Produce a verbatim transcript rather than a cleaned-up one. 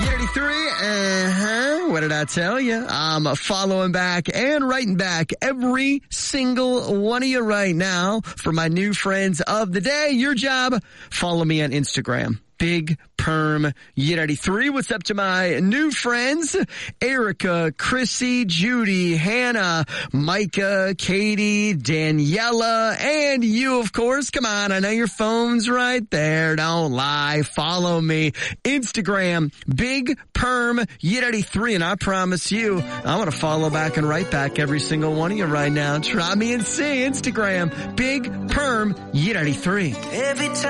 thirty-three, uh-huh. What did I tell you? I'm following back and writing back every single one of you right now for my new friends of the day. Your job, follow me on Instagram. Big Perm Yidity three. What's up to my new friends? Erica, Chrissy, Judy, Hannah, Micah, Katie, Daniela, and you, of course. Come on, I know your phone's right there. Don't lie. Follow me. Instagram, Big Perm Yidity three. And I promise you, I'm going to follow back and write back every single one of you right now. Try me and see. Instagram, Big Perm Yidity three. Every time